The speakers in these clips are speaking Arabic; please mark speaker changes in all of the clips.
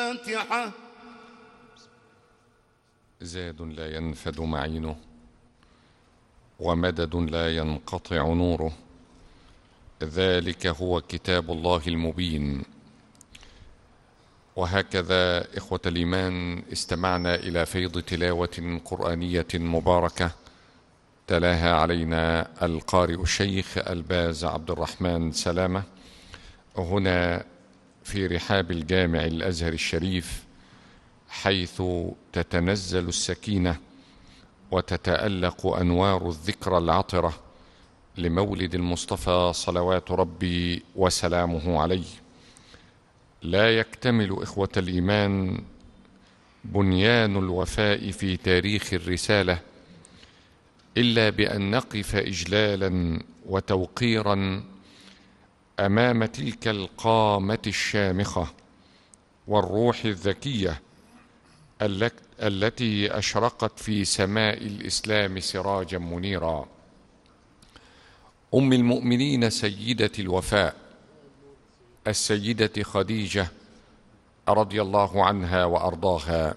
Speaker 1: الفاتحة.
Speaker 2: زاد لا ينفد معينه، ومدد لا ينقطع نوره، ذلك هو كتاب الله المبين. وهكذا إخوة الإيمان استمعنا إلى فيض تلاوة قرآنية مباركة تلاها علينا القارئ الشيخ الباز عبد الرحمن سلامة هنا في رحاب الجامع الأزهر الشريف، حيث تتنزل السكينة وتتألق أنوار الذكرى العطرة لمولد المصطفى صلوات ربي وسلامه عليه. لا يكتمل إخوة الإيمان بنيان الوفاء في تاريخ الرسالة إلا بأن نقف إجلالا وتوقيرا أمام تلك القامة الشامخة والروح الذكية التي أشرقت في سماء الإسلام سراجا منيرا. أم المؤمنين سيدة الوفاء السيدة خديجة رضي الله عنها وأرضاها،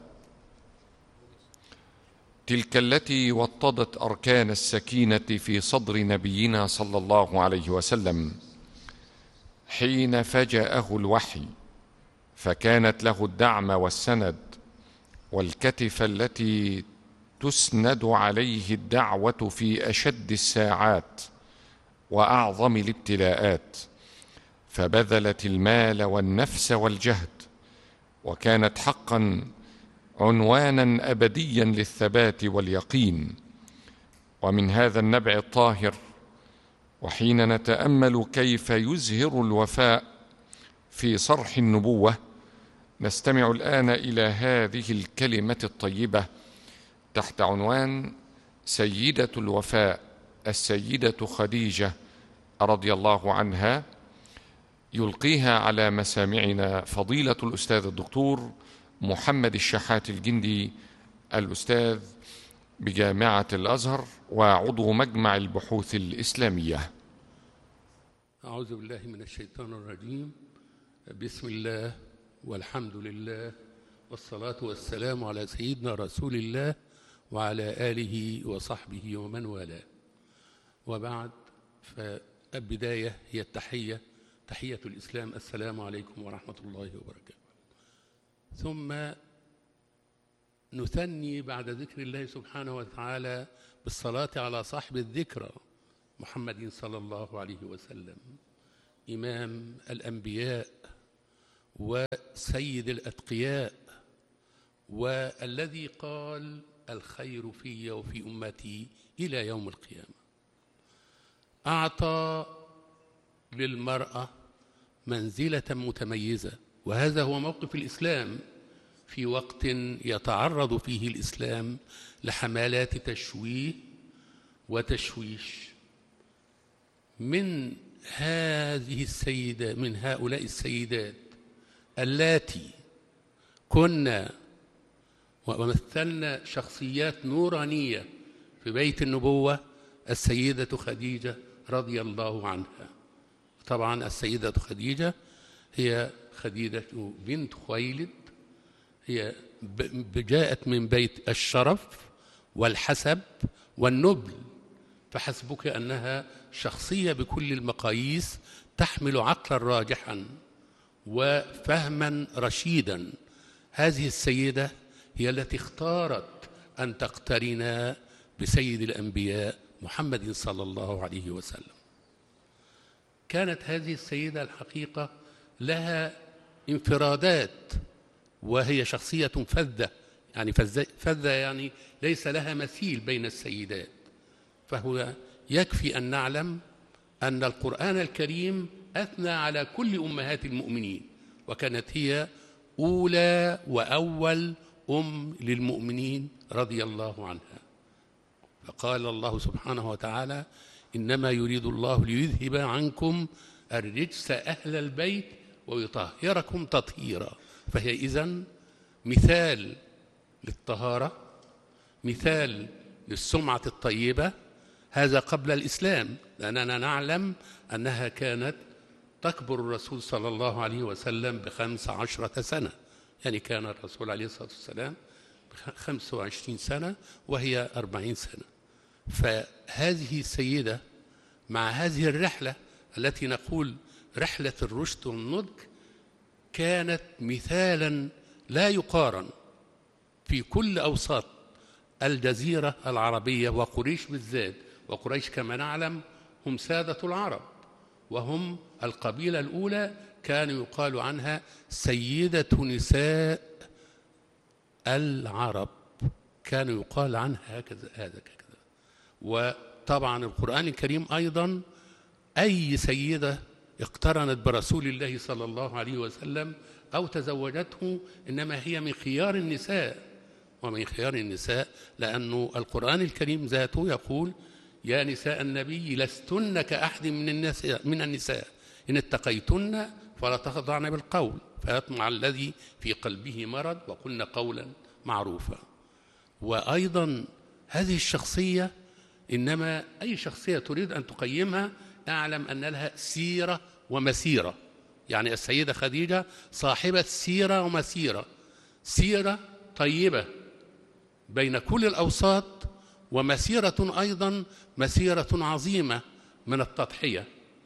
Speaker 2: تلك التي وطدت أركان السكينة في صدر نبينا صلى الله عليه وسلم حين فجأه الوحي، فكانت له الدعم والسند والكتف التي تسند عليه الدعوة في أشد الساعات وأعظم الابتلاءات، فبذلت المال والنفس والجهد، وكانت حقا عنوانا أبديا للثبات واليقين. ومن هذا النبع الطاهر، وحين نتأمل كيف يزهر الوفاء في صرح النبوة، نستمع الآن إلى هذه الكلمة الطيبة تحت عنوان سيدة الوفاء السيدة خديجة رضي الله عنها، يلقيها على مسامعنا فضيلة الأستاذ الدكتور محمد الشحات الجندي، الأستاذ بجامعة الأزهر وعضو مجمع البحوث الإسلامية.
Speaker 3: أعوذ بالله من الشيطان الرجيم. بسم الله والحمد لله والصلاة والسلام على سيدنا رسول الله وعلى آله وصحبه ومن والاه، وبعد، فالبداية هي التحية، تحية الإسلام، السلام عليكم ورحمة الله وبركاته. ثم نثني بعد ذكر الله سبحانه وتعالى بالصلاة على صاحب الذكرى محمد صلى الله عليه وسلم، إمام الأنبياء وسيد الأتقياء، والذي قال الخير في وفي أمتي إلى يوم القيامة. أعطى للمرأة منزلة متميزة، وهذا هو موقف الإسلام في وقت يتعرض فيه الإسلام لحملات تشويه وتشويش من هذه السيدة، من هؤلاء السيدات اللاتي كنا ومثلنا شخصيات نورانية في بيت النبوة، السيدة خديجة رضي الله عنها. طبعا السيدة خديجة هي خديجة بنت خويلد، هي جاءت من بيت الشرف والحسب والنبل، فحسبك أنها شخصية بكل المقاييس تحمل عقلا راجحا وفهما رشيدا. هذه السيدة هي التي اختارت أن تقترن بسيد الأنبياء محمد صلى الله عليه وسلم. كانت هذه السيدة الحقيقة لها انفرادات، وهي شخصية فذة، يعني فذة يعني ليس لها مثيل بين السيدات. فهو يكفي أن نعلم أن القرآن الكريم أثنى على كل أمهات المؤمنين، وكانت هي أولى وأول للمؤمنين رضي الله عنها. فقال الله سبحانه وتعالى: إنما يريد الله ليذهب عنكم الرجس أهل البيت ويطهركم تطهيرا. فهي إذن مثال للطهارة، مثال للسمعة الطيبة. هذا قبل الإسلام، لأننا نعلم أنها كانت تكبر الرسول صلى الله عليه وسلم ب15 سنة، يعني كان الرسول عليه الصلاة والسلام 25 سنة وهي 40 سنة. فهذه السيدة مع هذه الرحلة التي نقول رحلة الرشد والنضج كانت مثالا لا يقارن في كل أوساط الجزيرة العربية وقريش بالذات. وقريش كما نعلم هم سادة العرب، وهم القبيلة الأولى، كان يقال عنها سيدة نساء العرب، كان يقال عنها هكذا كذا. وطبعا القرآن الكريم أيضا أي سيدة اقترنت برسول الله صلى الله عليه وسلم أو تزوجته إنما هي من خيار النساء، ومن خيار النساء لأن القرآن الكريم ذاته يقول يا نساء النبي لستن كأحد من النساء إن اتقيتن فلا تخضعن بالقول فيطمع الذي في قلبه مرض وقلن قولا معروفا. وأيضا هذه الشخصية إنما أي شخصية تريد أن تقيمها أعلم أن لها سيرة ومسيرة. يعني السيدة خديجة صاحبة سيرة ومسيرة، سيرة طيبة بين كل الأوساط، ومسيرة أيضا مسيرة عظيمة من التضحية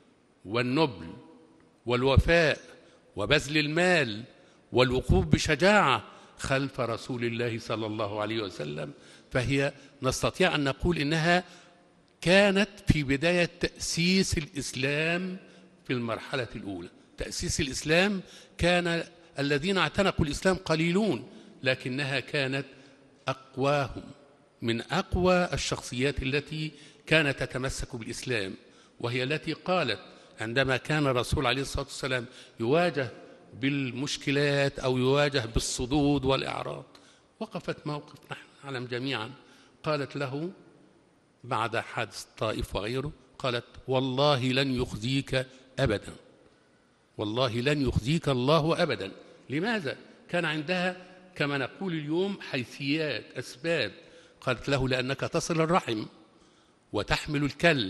Speaker 3: والنبل والوفاء وبذل المال والوقوف بشجاعة خلف رسول الله صلى الله عليه وسلم. فهي نستطيع أن نقول إنها كانت في بداية تأسيس الإسلام في المرحلة الأولى. تأسيس الإسلام كان الذين اعتنقوا الإسلام قليلون، لكنها كانت أقواهم، من أقوى الشخصيات التي كانت تتمسك بالإسلام، وهي التي قالت عندما كان الرسول عليه الصلاة والسلام يواجه بالمشكلات أو يواجه بالصدود والإعراض، وقفت موقف نحن نعلم جميعا، قالت له بعد حادث الطائف وغيره، قالت والله لن يخزيك أبدا، والله لن يخزيك الله أبدا. لماذا؟ كان عندها كما نقول اليوم حيثيات، أسباب. قالت له لأنك تصل الرحم وتحمل الكل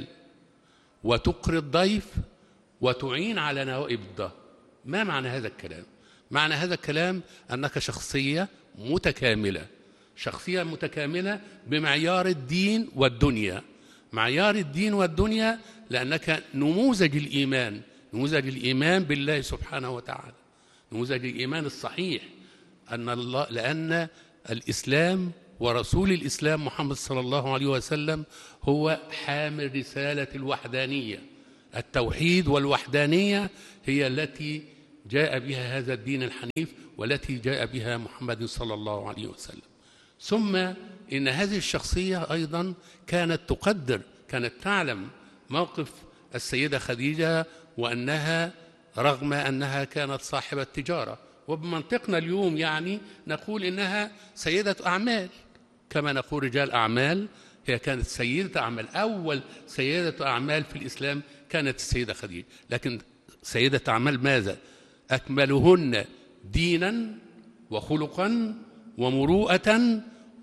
Speaker 3: وتقري الضيف وتعين على نوائب الدهر. ما معنى هذا الكلام؟ معنى هذا الكلام أنك شخصية متكاملة، شخصية متكاملة بمعيار الدين والدنيا. معيار الدين والدنيا لأنك نموذج الإيمان، نموذج الإيمان بالله سبحانه وتعالى، نموذج الإيمان الصحيح، لأن الإسلام ورسول الإسلام محمد صلى الله عليه وسلم هو حامل رسالة الوحدانية. التوحيد والوحدانية هي التي جاء بها هذا الدين الحنيف، والتي جاء بها محمد صلى الله عليه وسلم. ثم إن هذه الشخصية أيضا كانت تقدر، كانت تعلم موقف السيدة خديجة، وأنها رغم أنها كانت صاحبة تجارة، وبمنطقنا اليوم يعني نقول إنها سيدة أعمال، كما نقول رجال أعمال، هي كانت سيدة أعمال. أول سيدة أعمال في الإسلام كانت السيدة خديجة. لكن سيدة أعمال ماذا؟ أكملهن دينا وخلقا ومروءة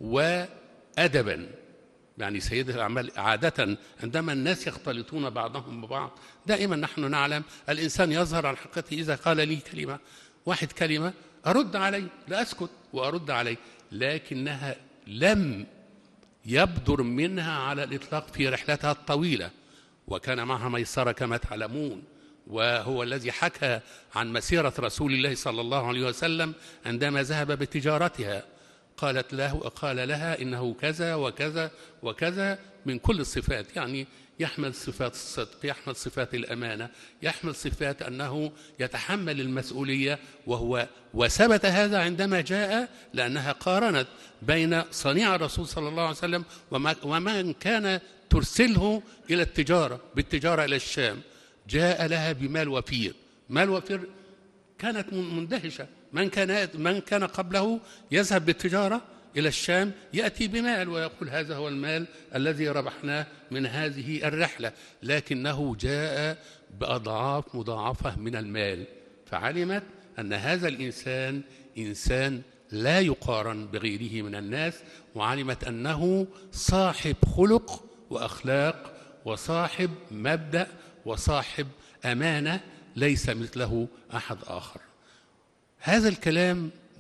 Speaker 3: وأدبا. يعني سيدة الأعمال عادة عندما الناس يختلطون بعضهم ببعض دائما نحن نعلم الإنسان يظهر عن حقيقته إذا قال لي كلمة، واحد كلمة أرد عليه، لا أسكت وأرد عليه، لكنها لم يبدر منها على الإطلاق في رحلتها الطويلة. وكان معها ميسرة كما تعلمون، وهو الذي حكى عن مسيرة رسول الله صلى الله عليه وسلم عندما ذهب بتجارتها. قال لها إنه كذا وكذا وكذا من كل الصفات، يعني يحمل صفات الصدق، يحمل صفات الأمانة، يحمل صفات أنه يتحمل المسؤولية، وثبت هذا عندما جاء، لأنها قارنت بين صنيع الرسول صلى الله عليه وسلم ومن كان ترسله إلى التجارة، بالتجارة إلى الشام. جاء لها بمال وفير، مال وفير، كانت مندهشة. من كان قبله يذهب بالتجارة إلى الشام يأتي بمال ويقول هذا هو المال الذي ربحناه من هذه الرحلة، لكنه جاء بأضعاف مضاعفة من المال. فعلمت أن هذا الإنسان إنسان لا يقارن بغيره من الناس، وعلمت أنه صاحب خلق وأخلاق وصاحب مبدأ وصاحب أمانة ليس مثله أحد آخر. هذا الكلام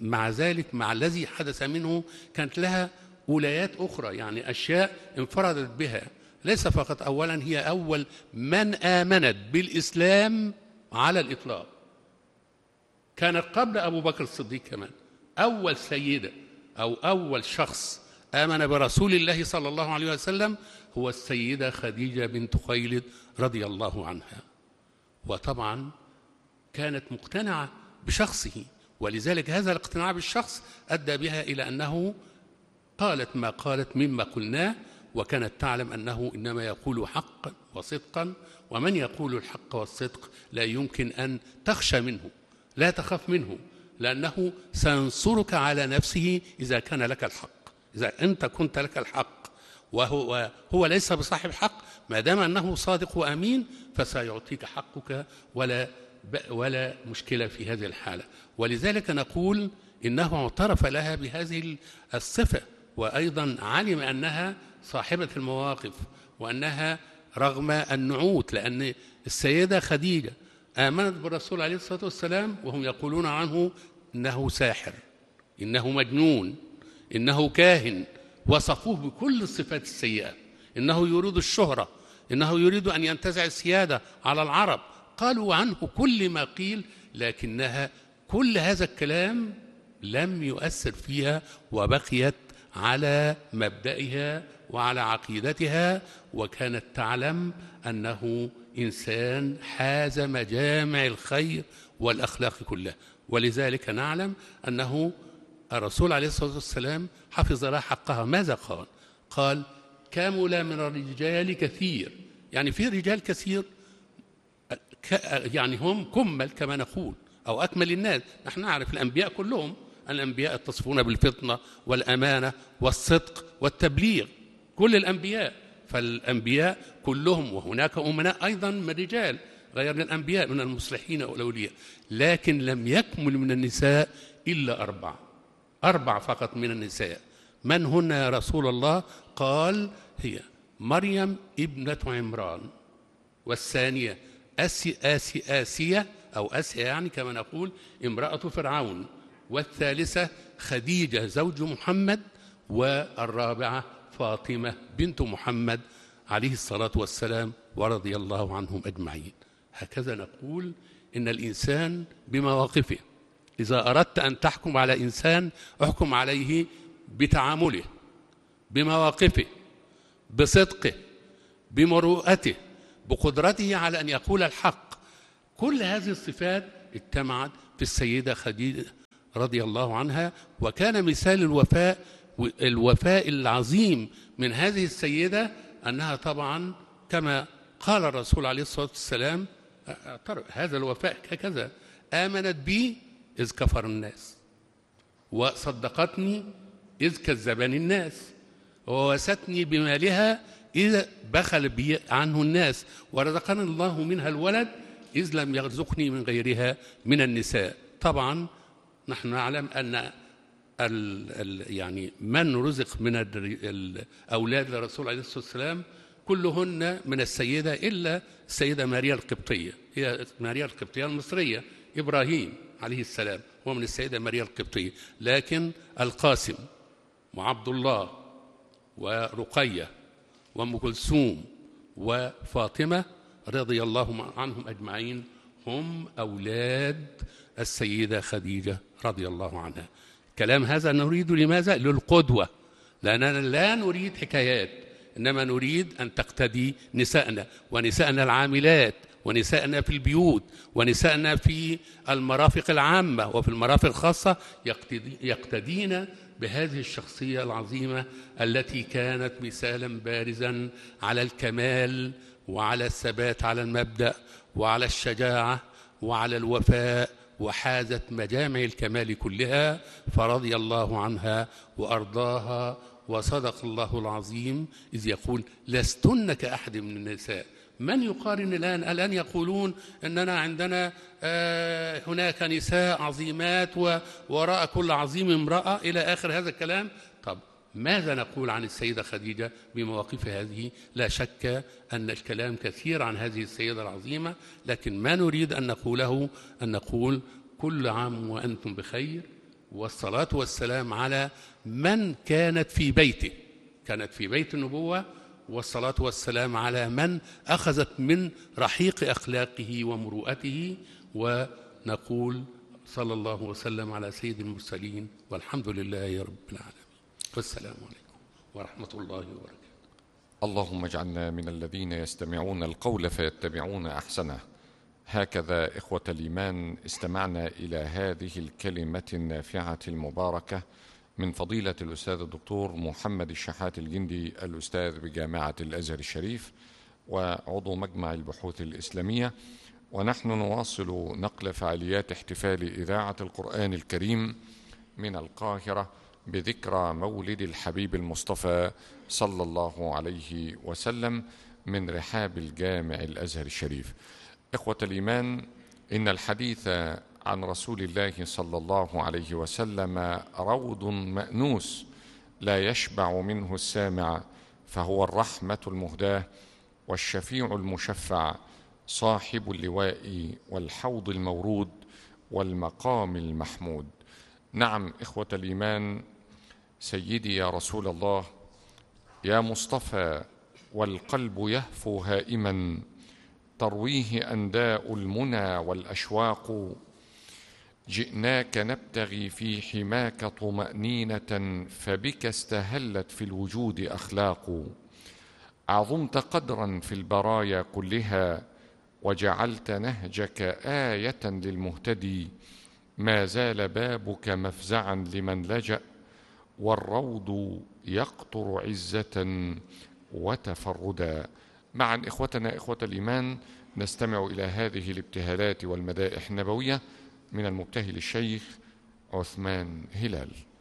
Speaker 3: مع ذلك مع الذي حدث منه كانت لها ولايات أخرى، يعني أشياء انفردت بها. ليس فقط أولا هي أول من آمنت بالإسلام على الإطلاق، كانت قبل أبو بكر الصديق كمان. أول سيدة أو أول شخص آمن برسول الله صلى الله عليه وسلم هو السيدة خديجة بنت خويلد رضي الله عنها، وطبعا كانت مقتنعة بشخصه، ولذلك هذا الاقتناع بالشخص أدى بها إلى أنه قالت ما قالت مما قلناه، وكانت تعلم أنه إنما يقول حقا وصدقا، ومن يقول الحق والصدق لا يمكن أن تخشى منه، لا تخاف منه، لأنه سينصرك على نفسه إذا كان لك الحق. إذا أنت كنت لك الحق وهو ليس بصاحب حق، ما دام أنه صادق وأمين فسيعطيك حقك ولا مشكلة في هذه الحالة. ولذلك نقول إنه اعترف لها بهذه الصفة، وأيضا علم أنها صاحبة المواقف، وأنها رغم النعوت، لأن السيدة خديجة آمنت بالرسول عليه الصلاة والسلام وهم يقولون عنه إنه ساحر، إنه مجنون، إنه كاهن، وصفوه بكل الصفات السيئة، إنه يريد الشهرة، إنه يريد أن ينتزع السيادة على العرب، قالوا عنه كل ما قيل، لكنها كل هذا الكلام لم يؤثر فيها، وبقيت على مبدئها وعلى عقيدتها، وكانت تعلم أنه إنسان حاز مجامع الخير والأخلاق كلها. ولذلك نعلم أنه الرسول عليه الصلاة والسلام حفظ لها حقها. ماذا قال؟ قال كمل من الرجال كثير، يعني في رجال كثير، يعني هم كمل كما نقول أو أكمل الناس. نحن نعرف الأنبياء كلهم، الأنبياء يتصفون بالفطنة والأمانة والصدق والتبليغ، كل الأنبياء، فالأنبياء كلهم، وهناك أمناء أيضا من الرجال غير الأنبياء من المصلحين والأولياء، لكن لم يكمل من النساء إلا أربع فقط من النساء. من هن يا رسول الله؟ قال هي مريم ابنة عمران، والثانية آسية أو آسيا يعني كما نقول امرأة فرعون، والثالثة خديجة زوج محمد، والرابعة فاطمة بنت محمد عليه الصلاة والسلام ورضي الله عنهم أجمعين. هكذا نقول إن الإنسان بمواقفه، إذا أردت أن تحكم على إنسان احكم عليه بتعامله، بمواقفه، بصدقه، بمروءته، بقدرته على أن يقول الحق. كل هذه الصفات اجتمعت في السيدة خديجة رضي الله عنها، وكان مثال الوفاء العظيم من هذه السيدة أنها طبعا كما قال الرسول عليه الصلاة والسلام هذا الوفاء هكذا: آمنت بي إذ كفر الناس، وصدقتني إذ كذبني الناس، ووستني بمالها إذا بخل بي عنه الناس، ورزقني الله منها الولد إذ لم يرزقني من غيرها من النساء. طبعا نحن نعلم أن يعني من رزق من الأولاد للرسول عليه الصلاة والسلام كلهن من السيدة إلا السيدة ماريا القبطية، هي ماريا القبطية المصرية، إبراهيم عليه السلام هو من السيدة ماريا القبطية، لكن القاسم وعبد الله ورقية وأم كلثوم وفاطمة رضي الله عنهم أجمعين هم أولاد السيدة خديجة رضي الله عنها. كلام هذا نريد لماذا؟ للقدوة، لأننا لا نريد حكايات، إنما نريد أن تقتدي نسائنا، ونسائنا العاملات، ونسائنا في البيوت، ونسائنا في المرافق العامة وفي المرافق الخاصة يقتدين بهذه الشخصية العظيمة التي كانت مثالا بارزا على الكمال وعلى الثبات على المبدأ وعلى الشجاعة وعلى الوفاء، وحازت مجامع الكمال كلها، فرضي الله عنها وأرضاها. وصدق الله العظيم إذ يقول لستن كأحد من النساء. من يقارن الآن يقولون أننا عندنا هناك نساء عظيمات ووراء كل عظيم امرأة إلى آخر هذا الكلام. طب ماذا نقول عن السيدة خديجة بمواقف هذه؟ لا شك أن الكلام كثير عن هذه السيدة العظيمة، لكن ما نريد أن نقوله أن نقول كل عام وأنتم بخير، والصلاة والسلام على من كانت في بيته، كانت في بيت النبوة، والصلاة والسلام على من أخذت من رحيق أخلاقه ومروءته. ونقول صلى الله وسلم على سيد المرسلين، والحمد لله رب العالمين، والسلام عليكم ورحمة الله وبركاته.
Speaker 2: اللهم اجعلنا من الذين يستمعون القول فيتبعون أحسنه. هكذا إخوة الإيمان استمعنا إلى هذه الكلمة النافعة المباركة من فضيلة الأستاذ الدكتور محمد الشحات الجندي، الأستاذ بجامعة الأزهر الشريف وعضو مجمع البحوث الإسلامية. ونحن نواصل نقل فعاليات احتفال إذاعة القرآن الكريم من القاهرة بذكرى مولد الحبيب المصطفى صلى الله عليه وسلم من رحاب الجامع الأزهر الشريف. إخوة الإيمان، إن الحديث عن رسول الله صلى الله عليه وسلم روض مأنوس لا يشبع منه السامع، فهو الرحمة المهداة والشفيع المشفع، صاحب اللواء والحوض المورود والمقام المحمود. نعم إخوة الإيمان، سيدي يا رسول الله، يا مصطفى، والقلب يهفو هائما ترويه أنداء المنى والأشواق. جئناك نبتغي في حماك طمأنينة، فبك استهلت في الوجود أخلاق. عظمت قدرا في البرايا كلها، وجعلت نهجك آية للمهتدي. ما زال بابك مفزعا لمن لجأ، والروض يقطر عزة وتفردا. معا إخوتنا إخوة الإيمان نستمع إلى هذه الابتهالات والمدائح النبوية من المبتهل الشيخ عثمان هلال.